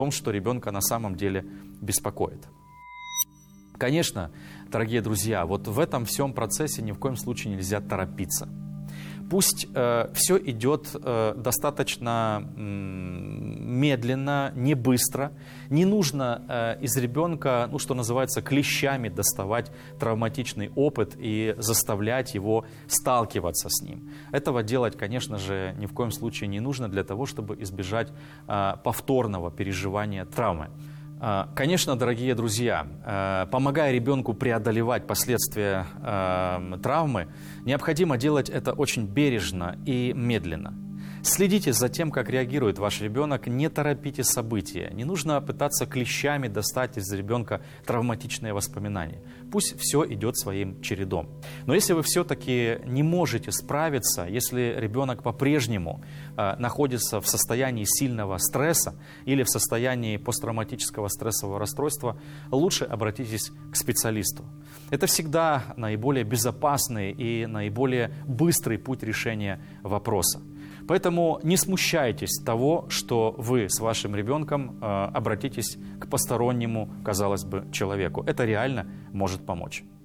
том, что ребенка на самом деле беспокоит. Конечно, дорогие друзья, вот в этом всем процессе ни в коем случае нельзя торопиться. Пусть все идет достаточно медленно, не быстро. Не нужно из ребенка, что называется, клещами доставать травматичный опыт и заставлять его сталкиваться с ним. Этого делать, конечно же, ни в коем случае не нужно для того, чтобы избежать повторного переживания травмы. Конечно, дорогие друзья, помогая ребенку преодолевать последствия травмы, необходимо делать это очень бережно и медленно. Следите за тем, как реагирует ваш ребенок, не торопите события. Не нужно пытаться клещами достать из ребенка травматичные воспоминания. Пусть все идет своим чередом. Но если вы все-таки не можете справиться, если ребенок по-прежнему находится в состоянии сильного стресса или в состоянии посттравматического стрессового расстройства, лучше обратитесь к специалисту. Это всегда наиболее безопасный и наиболее быстрый путь решения вопроса. Поэтому не смущайтесь того, что вы с вашим ребенком обратитесь к постороннему, казалось бы, человеку. Это реально может помочь.